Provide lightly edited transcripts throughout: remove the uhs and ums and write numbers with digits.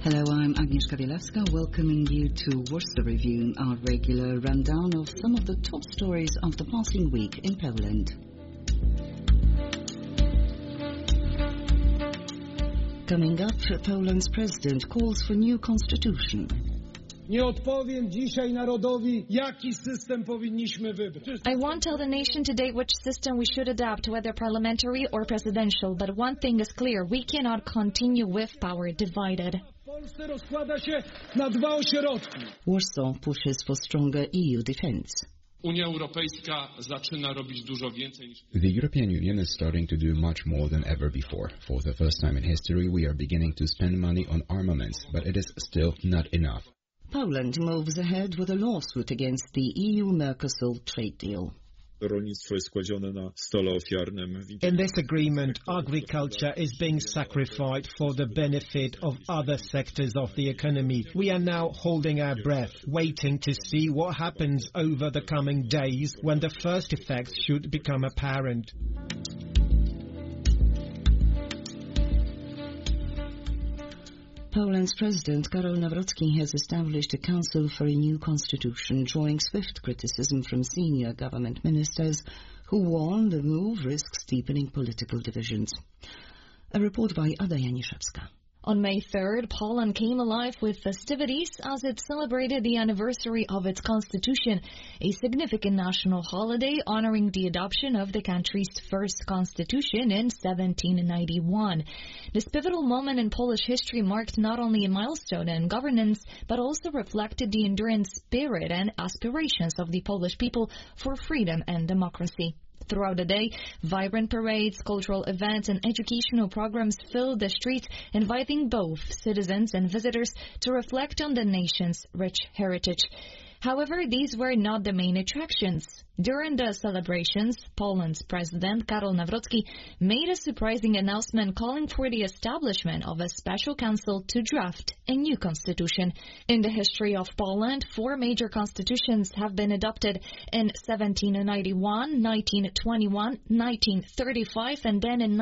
Hello, I'm Agnieszka Bielawska, welcoming you to Warsaw Review, our regular rundown of some of the top stories of the passing week in Poland. Coming up, Poland's president calls for new constitution. Nie odpowiem dzisiaj narodowi, jaki system powinniśmy wybrać. I won't tell the nation today which system we should adopt, whether parliamentary or presidential, but one thing is clear, we cannot continue with power divided. Polsce rozkłada się na dwa ośrodki. Warsaw pushes for stronger EU defense. Unia Europejska zaczyna robić dużo więcej niż... The European Union is starting to do much more than ever before. For the first time in history, we are beginning to spend money on armaments, but it is still not enough. Poland moves ahead with a lawsuit against the EU-Mercosur trade deal. Rolnictwo jest kładzione na stole ofiarnym. In this agreement, agriculture is being sacrificed for the benefit of other sectors of the economy. We are now holding our breath, waiting to see what happens over the coming days when the first effects should become apparent. Poland's President Karol Nawrocki has established a council for a new constitution, drawing swift criticism from senior government ministers who warn the move risks deepening political divisions. A report by Ada Janiszewska. On May 3rd, Poland came alive with festivities as it celebrated the anniversary of its constitution, a significant national holiday honoring the adoption of the country's first constitution in 1791. This pivotal moment in Polish history marked not only a milestone in governance, but also reflected the enduring spirit and aspirations of the Polish people for freedom and democracy. Throughout the day, vibrant parades, cultural events, and educational programs filled the streets, inviting both citizens and visitors to reflect on the nation's rich heritage. However, these were not the main attractions. During the celebrations, Poland's President Karol Nawrocki made a surprising announcement calling for the establishment of a special council to draft a new constitution. In the history of Poland, 4 major constitutions have been adopted in 1791, 1921, 1935, and then in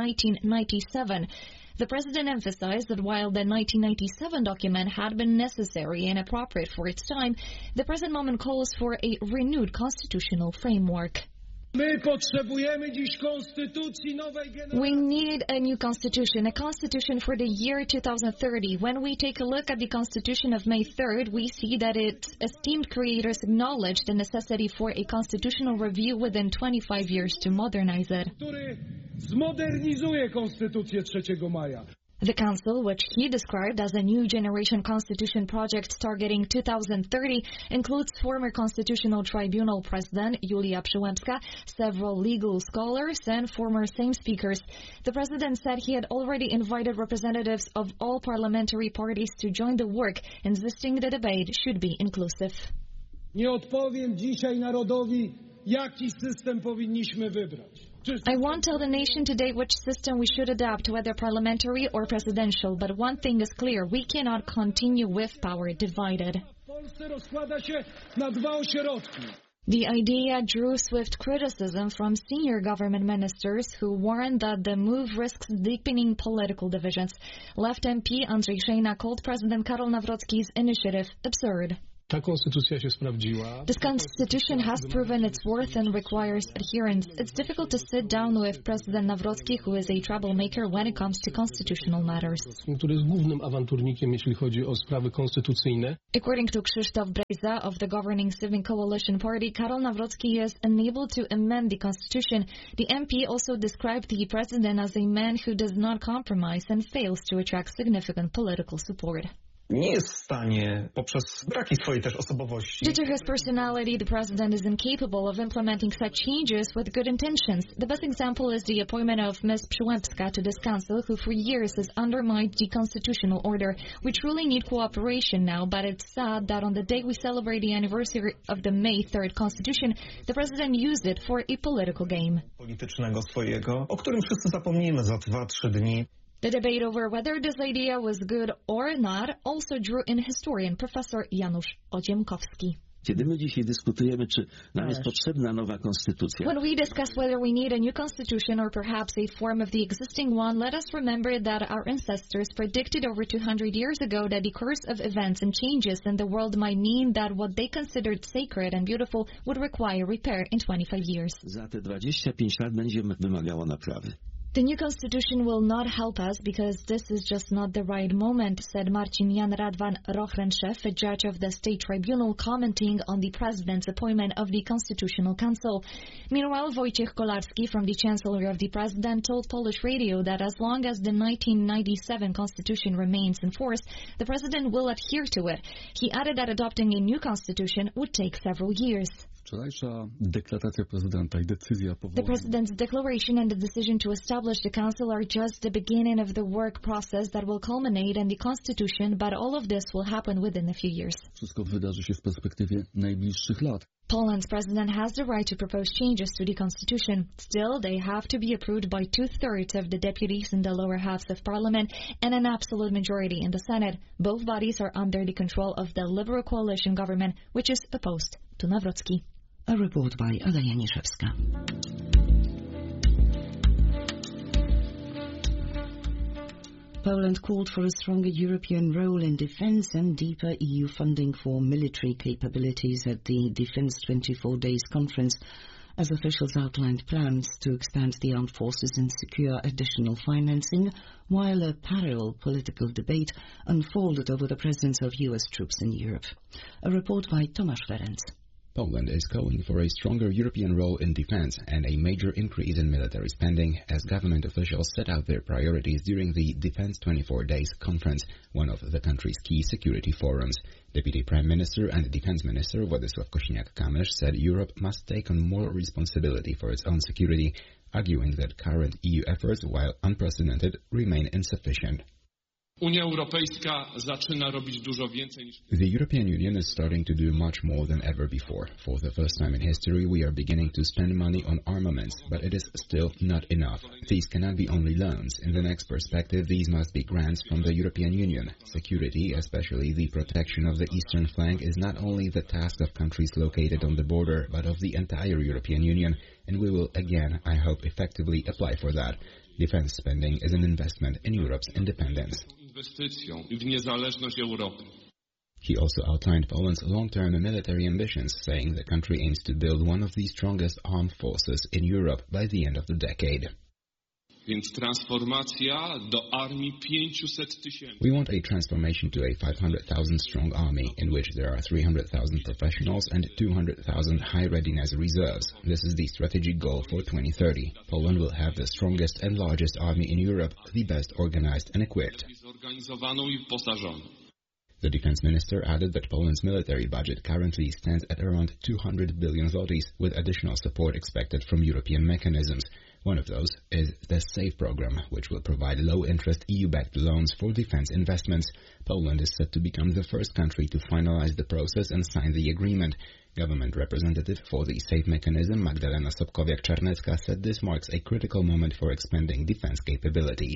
1997. The president emphasized that while the 1997 document had been necessary and appropriate for its time, the present moment calls for a renewed constitutional framework. My potrzebujemy dziś konstytucji nowej generacji. We need a new constitution, a constitution for the year 2030. When we take a look at the constitution of May 3rd, we see that its esteemed creators acknowledged the necessity for a constitutional review within 25 years to modernize it. Który zmodernizuje konstytucję 3 maja. The council, which he described as a new generation constitution project targeting 2030, includes former Constitutional Tribunal President Julia Przyłębska, several legal scholars, and former Sejm speakers. The president said he had already invited representatives of all parliamentary parties to join the work, insisting the debate should be inclusive. Nie odpowiem dzisiaj narodowi, jaki system powinniśmy wybrać. I won't tell the nation today which system we should adopt, whether parliamentary or presidential, but one thing is clear, we cannot continue with power divided. Polsce rozkłada się na dwa ośrodki. The idea drew swift criticism from senior government ministers who warned that the move risks deepening political divisions. Left MP Andrzej Szejna called President Karol Nawrocki's initiative absurd. Ta konstytucja się sprawdziła. This constitution has proven its worth and requires adherence. It's difficult to sit down with President Nawrocki, who is a troublemaker when it comes to constitutional matters. Który jest głównym awanturnikiem, jeśli chodzi o sprawy konstytucyjne. According to Krzysztof Brejza of the governing Civic Coalition Party, Karol Nawrocki is unable to amend the constitution. The MP also described the president as a man who does not compromise and fails to attract significant political support. Nie jest w stanie, poprzez braki swojej też osobowości. Due to his personality, the president is incapable of implementing such changes with good intentions. The best example is the appointment of Ms. Przyłębska to this council, who for years has undermined the constitutional order. We truly need cooperation now, but it's sad that on the day we celebrate the anniversary of the May 3rd Constitution, the president used it for a political game. Politycznego swojego, o którym wszyscy zapomnimy za 2-3 dni. The debate over whether this idea was good or not also drew in historian Professor Janusz Oziemkowski. Kiedy my dzisiaj dyskutujemy, czy nam jest potrzebna nowa konstytucja. When we discuss whether we need a new constitution or perhaps a form of the existing one, let us remember that our ancestors predicted over 200 years ago that the course of events and changes in the world might mean that what they considered sacred and beautiful would require repair in 25 years. Za te 25 lat będzie wymagało naprawy. The new constitution will not help us because this is just not the right moment, said Marcin Jan Radwan Rochrenshev, a judge of the State Tribunal, commenting on the president's appointment of the Constitutional Council. Meanwhile, Wojciech Kolarski from the Chancellery of the President told Polish radio that as long as the 1997 constitution remains in force, the president will adhere to it. He added that adopting a new constitution would take several years. The president's declaration and the decision to establish the council are just the beginning of the work process that will culminate in the constitution, but all of this will happen within a few years. Poland's president has the right to propose changes to the constitution. Still, they have to be approved by 2/3 of the deputies in the lower house of parliament and an absolute majority in the Senate. Both bodies are under the control of the Liberal coalition government, which is opposed to Nawrocki. A report by Ada Janiszewska. Poland called for a stronger European role in defence and deeper EU funding for military capabilities at the Defence 24 Days conference, as officials outlined plans to expand the armed forces and secure additional financing, while a parallel political debate unfolded over the presence of US troops in Europe. A report by Tomasz Ferenc. Poland is calling for a stronger European role in defense and a major increase in military spending as government officials set out their priorities during the Defense 24 Days conference, one of the country's key security forums. Deputy Prime Minister and Defense Minister Władysław Kosiniak-Kamysz said Europe must take on more responsibility for its own security, arguing that current EU efforts, while unprecedented, remain insufficient. Unia Europejska zaczyna robić dużo więcej niż... The European Union is starting to do much more than ever before. For the first time in history, we are beginning to spend money on armaments, but it is still not enough. These cannot be only loans. In the next perspective, these must be grants from the European Union. Security, especially the protection of the eastern flank, is not only the task of countries located on the border, but of the entire European Union, and we will again, I hope, effectively apply for that. Defense spending is an investment in Europe's independence. He also outlined Poland's long-term military ambitions, saying the country aims to build one of the strongest armed forces in Europe by the end of the decade. We want a transformation to a 500,000-strong army, in which there are 300,000 professionals and 200,000 high-readiness reserves. This is the strategic goal for 2030. Poland will have the strongest and largest army in Europe, the best organized and equipped. The defense minister added that Poland's military budget currently stands at around 200 billion zlotys, with additional support expected from European mechanisms. One of those is the SAFE program, which will provide low-interest EU-backed loans for defense investments. Poland is set to become the first country to finalize the process and sign the agreement. Government representative for the SAFE mechanism, Magdalena Sobkowiak-Czarnecka, said this marks a critical moment for expanding defense capabilities.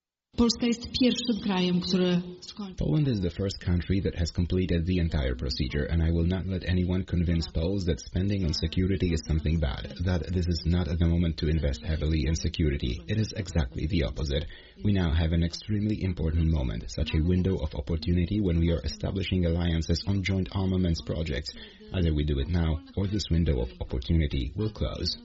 Poland is the first country that has completed the entire procedure, and I will not let anyone convince Poles that spending on security is something bad, that this is not the moment to invest heavily in security. It is exactly the opposite. We now have an extremely important moment, such a window of opportunity when we are establishing alliances on joint armaments projects. Either we do it now, or this window of opportunity will close.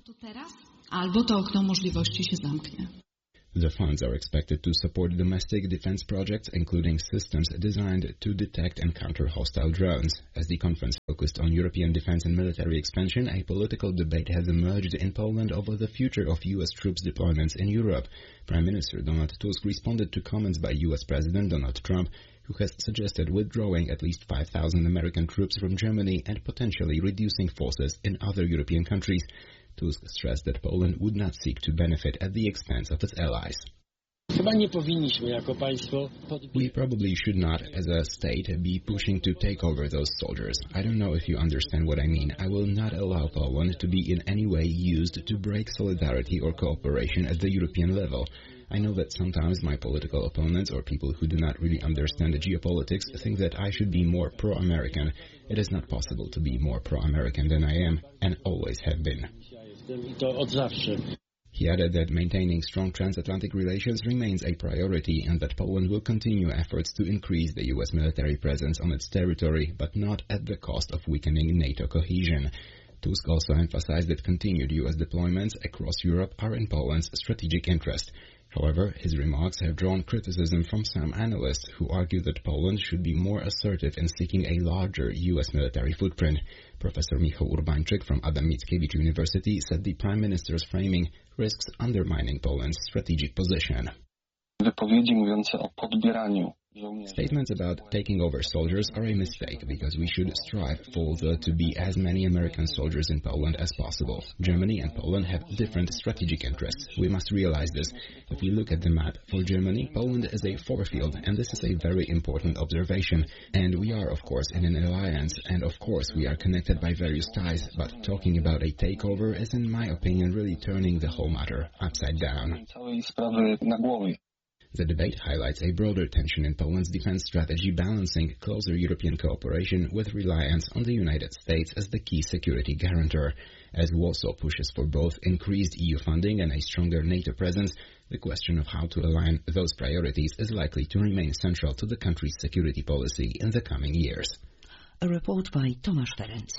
The funds are expected to support domestic defense projects, including systems designed to detect and counter hostile drones. As the conference focused on European defense and military expansion, a political debate has emerged in Poland over the future of U.S. troops deployments in Europe. Prime Minister Donald Tusk responded to comments by U.S. President Donald Trump, who has suggested withdrawing at least 5,000 American troops from Germany and potentially reducing forces in other European countries. Tusk stressed that Poland would not seek to benefit at the expense of its allies. We probably should not, as a state, be pushing to take over those soldiers. I don't know if you understand what I mean. I will not allow Poland to be in any way used to break solidarity or cooperation at the European level. I know that sometimes my political opponents or people who do not really understand geopolitics think that I should be more pro-American. It is not possible to be more pro-American than I am and always have been. He added that maintaining strong transatlantic relations remains a priority and that Poland will continue efforts to increase the U.S. military presence on its territory, but not at the cost of weakening NATO cohesion. Tusk also emphasized that continued U.S. deployments across Europe are in Poland's strategic interest. However, his remarks have drawn criticism from some analysts who argue that Poland should be more assertive in seeking a larger U.S. military footprint. Professor Michał Urbańczyk from Adam Mickiewicz University said the Prime Minister's framing risks undermining Poland's strategic position. Wypowiedzi mówiące o podbieraniu. Statements about taking over soldiers are a mistake because we should strive for there to be as many American soldiers in Poland as possible. Germany and Poland have different strategic interests. We must realize this. If we look at the map, for Germany, Poland is a forefield, and this is a very important observation. And we are, of course, in an alliance, and of course we are connected by various ties, but talking about a takeover is, in my opinion, really turning the whole matter upside down. The debate highlights a broader tension in Poland's defense strategy, balancing closer European cooperation with reliance on the United States as the key security guarantor. As Warsaw pushes for both increased EU funding and a stronger NATO presence, the question of how to align those priorities is likely to remain central to the country's security policy in the coming years. A report by Tomasz Ferenc.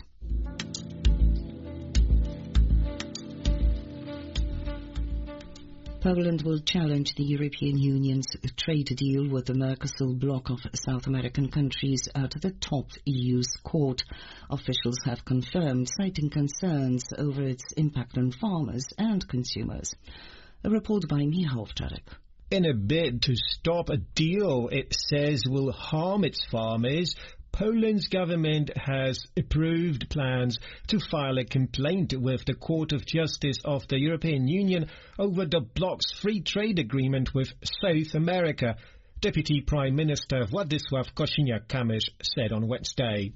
Poland will challenge the European Union's trade deal with the Mercosur bloc of South American countries at the top EU's court. Officials have confirmed, citing concerns over its impact on farmers and consumers. A report by Michał Wczarek. In a bid to stop a deal it says will harm its farmers, Poland's government has approved plans to file a complaint with the Court of Justice of the European Union over the bloc's free trade agreement with South America, Deputy Prime Minister Władysław Kosiniak-Kamysz said on Wednesday.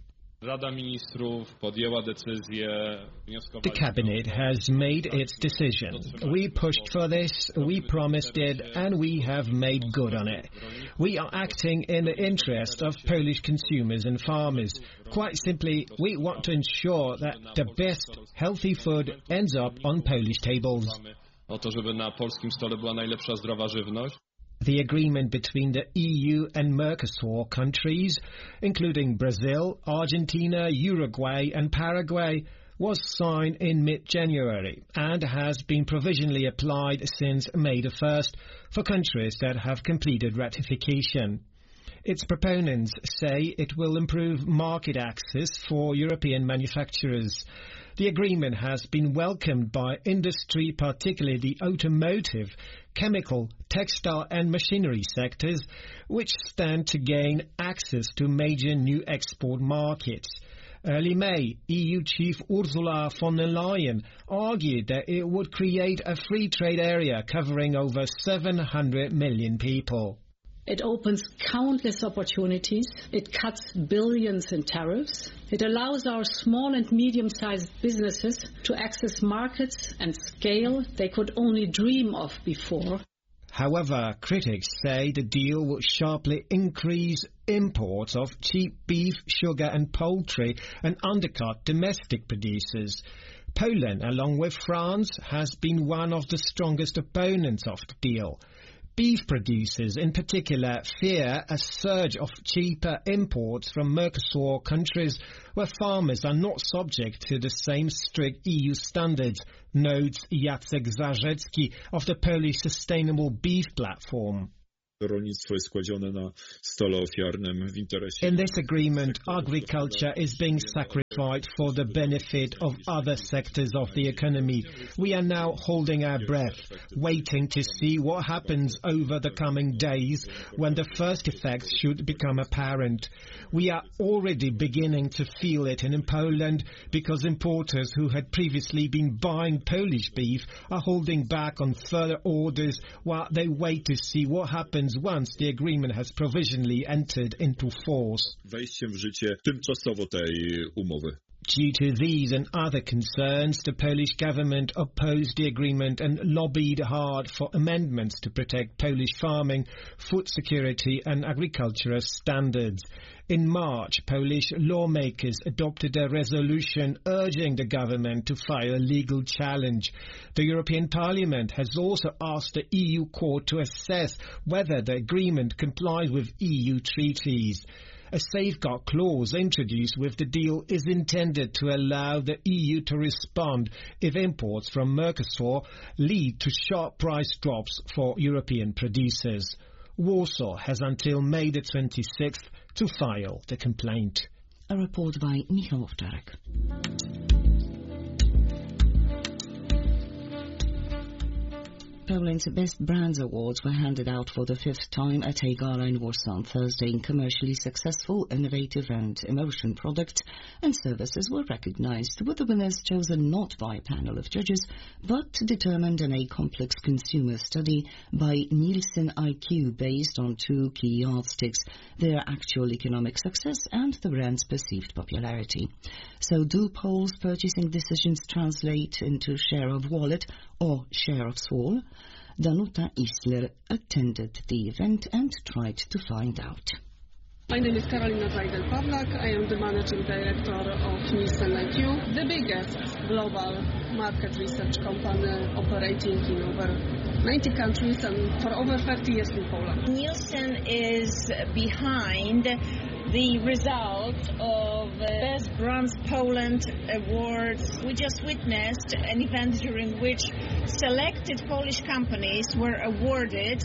The cabinet has made its decision. We pushed for this, we promised it, and we have made good on it. We are acting in the interest of Polish consumers and farmers. Quite simply, we want to ensure that the best healthy food ends up on Polish tables. The agreement between the EU and Mercosur countries, including Brazil, Argentina, Uruguay and Paraguay, was signed in mid-January and has been provisionally applied since May the 1st for countries that have completed ratification. Its proponents say it will improve market access for European manufacturers. The agreement has been welcomed by industry, particularly the automotive, chemical, textile and machinery sectors, which stand to gain access to major new export markets. Early May, EU Chief Ursula von der Leyen argued that it would create a free trade area covering over 700 million people. It opens countless opportunities. It cuts billions in tariffs. It allows our small and medium-sized businesses to access markets and scale they could only dream of before. However, critics say the deal will sharply increase imports of cheap beef, sugar and poultry and undercut domestic producers. Poland, along with France, has been one of the strongest opponents of the deal. Beef producers in particular fear a surge of cheaper imports from Mercosur countries where farmers are not subject to the same strict EU standards, notes Jacek Zarzecki of the Polish Sustainable Beef Platform. In this agreement, agriculture is being sacrificed for the benefit of other sectors of the economy. We are now holding our breath, waiting to see what happens over the coming days when the first effects should become apparent. We are already beginning to feel it in Poland because importers who had previously been buying Polish beef are holding back on further orders while they wait to see what happens once the agreement has provisionally entered into force. Due to these and other concerns, the Polish government opposed the agreement and lobbied hard for amendments to protect Polish farming, food security and agricultural standards. In March, Polish lawmakers adopted a resolution urging the government to file a legal challenge. The European Parliament has also asked the EU court to assess whether the agreement complies with EU treaties. A safeguard clause introduced with the deal is intended to allow the EU to respond if imports from Mercosur lead to sharp price drops for European producers. Warsaw has until May the 26th to file the complaint. A report by Michał Owczarek. Poland's Best Brands Awards were handed out for the fifth time at a gala in Warsaw on Thursday. Commercially successful, innovative and emotion products and services were recognized, with the winners chosen not by a panel of judges, but determined in a complex consumer study by Nielsen IQ based on two key yardsticks: their actual economic success and the brand's perceived popularity. So do polls' purchasing decisions translate into share of wallet or share of soul? Danuta Isler attended the event and tried to find out. My name is Karolina Zajdel-Pawlak. I am the Managing Director of Nielsen IQ, the biggest global market research company operating in over 90 countries and for over 30 years in Poland. Nielsen is behind the result of Best Brands Poland Awards. We just witnessed an event during which selected Polish companies were awarded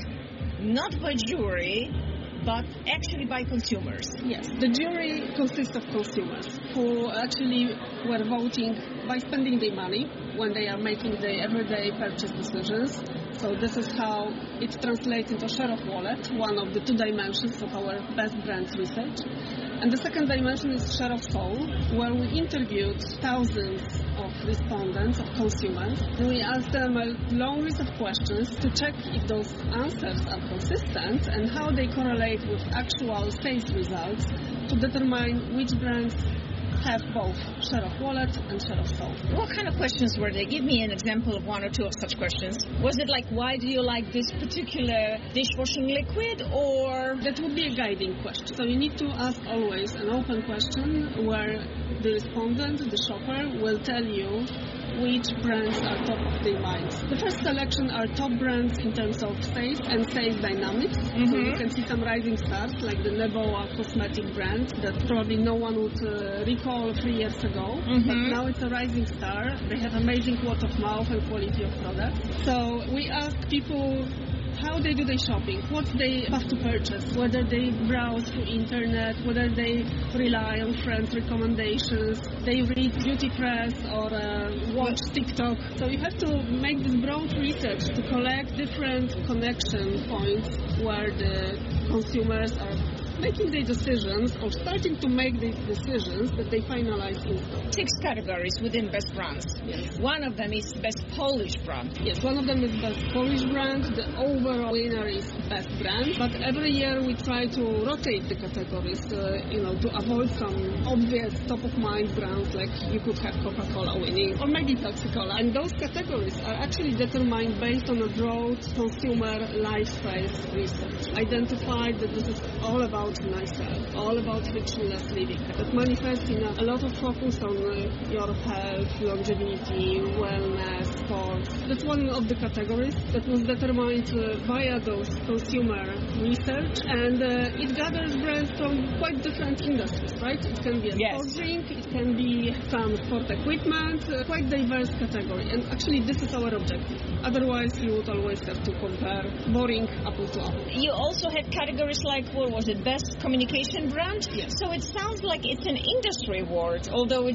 not by jury, but actually by consumers. Yes, the jury consists of consumers who actually were voting by spending their money when they are making their everyday purchase decisions. So this is how it translates into share of wallet, one of the two dimensions of our best brands research. And the second dimension is share of soul, where we interviewed thousands of respondents, of consumers. We asked them a long list of questions to check if those answers are consistent and how they correlate with actual sales results to determine which brands have both share of wallet and share of soul. What kind of questions were they? Give me an example of one or two of such questions. Was it like, why do you like this particular dishwashing liquid, or? That would be a guiding question. So you need to ask always an open question where the respondent, the shopper, will tell you which brands are top of their minds. The first selection are top brands in terms of sales and sales dynamics. So you can see some rising stars like the Neboa cosmetic brand that probably no one would recall 3 years ago, but now it's a rising star. They have amazing word of mouth and quality of products. So we ask people how they do their shopping, what they have to purchase, whether they browse through internet, whether they rely on friends' recommendations, they read beauty press or watch TikTok. So you have to make this broad research to collect different connection points where the consumers are making their decisions or starting to make these decisions that they finalize in store. 6 categories within Best Brands. Yes. One of them is Best Polish Brand. Yes, one of them is Best Polish Brand. The overall winner is Best Brand. But every year we try to rotate the categories, to avoid some obvious top-of-mind brands like you could have Coca-Cola winning or maybe Pepsi-Cola. And those categories are actually determined based on a broad consumer lifestyle research. Identified that this is all about lifestyle, all about frictionless living. That manifests in a lot of focus on your health, longevity, wellness, sports. That's one of the categories that was determined via those consumer research, and it gathers brands from quite different industries, right? It can be a sports drink, it can be some sport equipment, quite diverse category. And actually this is our objective. Otherwise you would always have to compare boring apple to apple. You also had categories like, what was it, Best Communication Brand? Yes. So it sounds like it's an industry award, although it's